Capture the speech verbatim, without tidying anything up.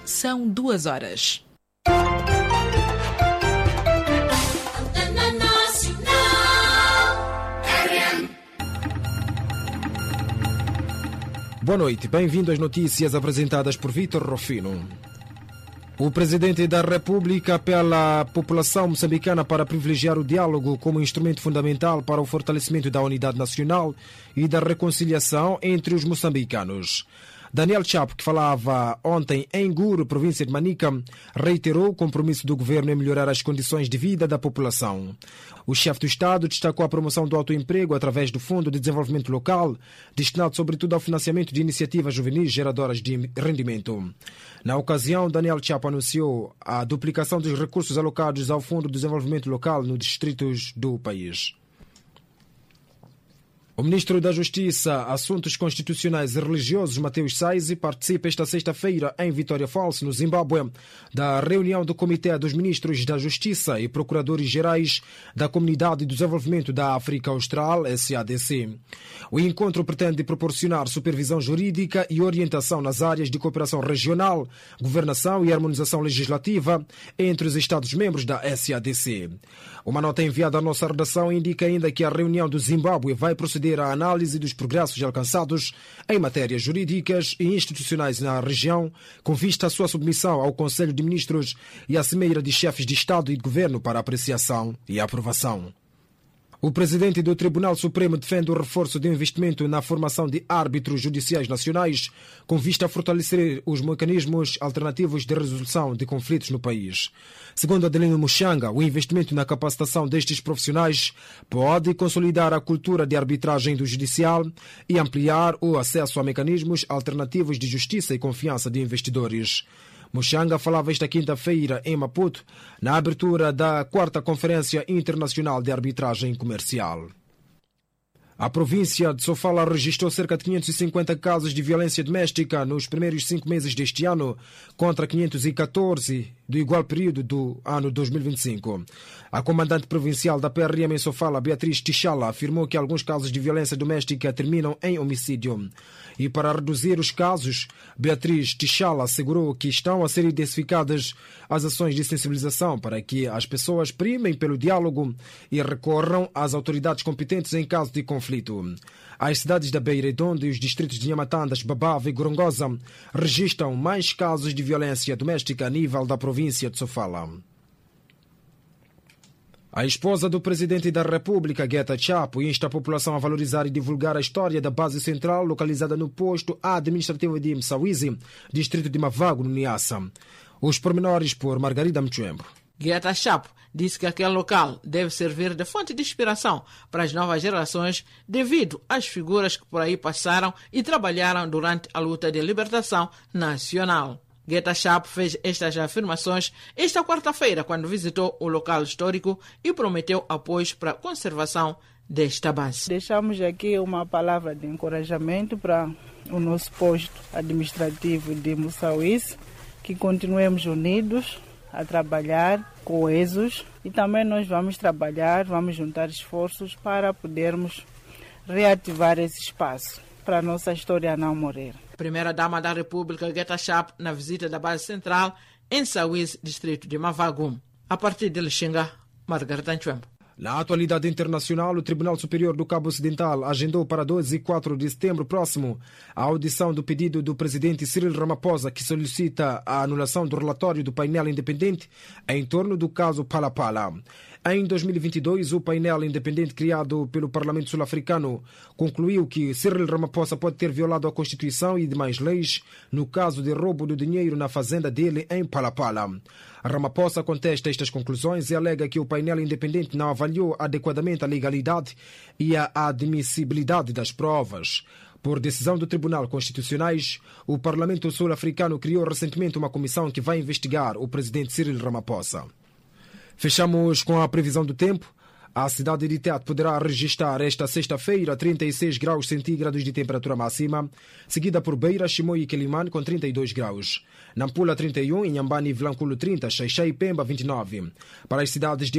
São duas horas. Boa noite, bem-vindo às notícias apresentadas por Vítor Rofino. O Presidente da República apela à população moçambicana para privilegiar o diálogo como instrumento fundamental para o fortalecimento da unidade nacional e da reconciliação entre os moçambicanos. Daniel Chapo, que falava ontem em Guru, província de Manica, reiterou o compromisso do governo em melhorar as condições de vida da população. O chefe do Estado destacou a promoção do autoemprego através do Fundo de Desenvolvimento Local, destinado sobretudo ao financiamento de iniciativas juvenis geradoras de rendimento. Na ocasião, Daniel Chapo anunciou a duplicação dos recursos alocados ao Fundo de Desenvolvimento Local nos distritos do país. O ministro da Justiça, Assuntos Constitucionais e Religiosos, Mateus Saizi, participa esta sexta-feira em Vitória Falls, no Zimbábue, da reunião do Comitê dos Ministros da Justiça e Procuradores-Gerais da Comunidade de Desenvolvimento da África Austral, S A D C. O encontro pretende proporcionar supervisão jurídica e orientação nas áreas de cooperação regional, governação e harmonização legislativa entre os Estados-membros da S A D C. Uma nota enviada à nossa redação indica ainda que a reunião do Zimbábue vai proceder à análise dos progressos alcançados em matérias jurídicas e institucionais na região, com vista à sua submissão ao Conselho de Ministros e à Cimeira de Chefes de Estado e de Governo para apreciação e aprovação. O presidente do Tribunal Supremo defende o reforço do investimento na formação de árbitros judiciais nacionais, com vista a fortalecer os mecanismos alternativos de resolução de conflitos no país. Segundo Adelino Muxanga, o investimento na capacitação destes profissionais pode consolidar a cultura de arbitragem do judicial e ampliar o acesso a mecanismos alternativos de justiça e confiança de investidores. Muxanga falava esta quinta-feira em Maputo, na abertura da quarta Conferência Internacional de Arbitragem Comercial. A província de Sofala registrou cerca de quinhentos e cinquenta casos de violência doméstica nos primeiros cinco meses deste ano, contra quinhentos e catorze do igual período do ano dois mil e vinte e cinco. A comandante provincial da P R M em Sofala, Beatriz Tichala, afirmou que alguns casos de violência doméstica terminam em homicídio. E para reduzir os casos, Beatriz Tichala assegurou que estão a ser intensificadas as ações de sensibilização para que as pessoas primem pelo diálogo e recorram às autoridades competentes em caso de conflito. As cidades da Beira Redondo e os distritos de Nhamatandas, Babava e Gorongosa registram mais casos de violência doméstica a nível da província de Sofala. A esposa do Presidente da República, Geta Chapo, insta a população a valorizar e divulgar a história da base central localizada no posto administrativo de Msawizi, distrito de Mavago, no Niassa. Os pormenores por Margarida Mchembo. Geta Chapo disse que aquele local deve servir de fonte de inspiração para as novas gerações devido às figuras que por aí passaram e trabalharam durante a luta de libertação nacional. Geta Chapo fez estas afirmações esta quarta-feira quando visitou o local histórico e prometeu apoios para a conservação desta base. Deixamos aqui uma palavra de encorajamento para o nosso posto administrativo de Msawizi, que continuemos unidos a trabalhar, coesos, e também nós vamos trabalhar, vamos juntar esforços para podermos reativar esse espaço, para a nossa história não morrer. Primeira-Dama da República, Geta Chapo, na visita da base central em Msawizi, distrito de Mavago. A partir de Lixinga, Margarida Nchembo. Na atualidade internacional, o Tribunal Superior do Cabo Ocidental agendou para dois e quatro de setembro próximo a audição do pedido do presidente Cyril Ramaphosa, que solicita a anulação do relatório do painel independente em torno do caso Palapala. Em dois mil e vinte e dois, o painel independente criado pelo Parlamento Sul-Africano concluiu que Cyril Ramaphosa pode ter violado a Constituição e demais leis no caso de roubo do dinheiro na fazenda dele em Palapala. Ramaphosa contesta estas conclusões e alega que o painel independente não avaliou adequadamente a legalidade e a admissibilidade das provas. Por decisão do Tribunal Constitucionais, o Parlamento Sul-Africano criou recentemente uma comissão que vai investigar o presidente Cyril Ramaphosa. Fechamos com a previsão do tempo. A cidade de Tete poderá registrar esta sexta-feira trinta e seis graus centígrados de temperatura máxima, seguida por Beira, Chimoio e Quelimane com trinta e dois graus. Nampula trinta e um, Inhambane e Vilanculo trinta, Xaixai e Pemba vinte e nove. Para as cidades de